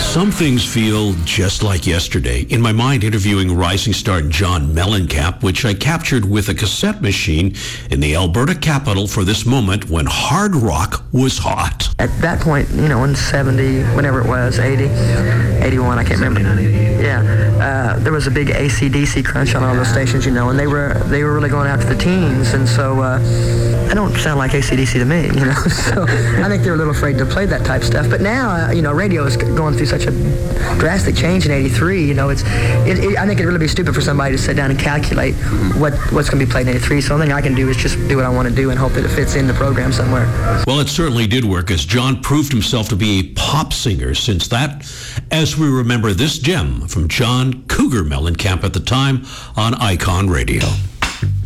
Some things feel just like yesterday. In my mind, interviewing rising star John Mellencamp, which I captured with a cassette machine in the Alberta capital for this moment when hard rock was hot. At that point, in 70, whenever it was, 80, 81, I can't remember. Yeah, there was a big AC/DC crunch on all those stations, and they were really going after the teens, and so I don't sound like AC/DC to me, So I think they were a little afraid to play that type of stuff. But now, radio is going through such a drastic change in '83. I think it'd really be stupid for somebody to sit down and calculate what's going to be played in '83. So the only thing I can do is just do what I want to do and hope that it fits in the program somewhere. Well, it certainly did work, as John proved himself to be a pop singer since that, as we remember this gem from John Cougar Mellencamp at the time on Icon Radio.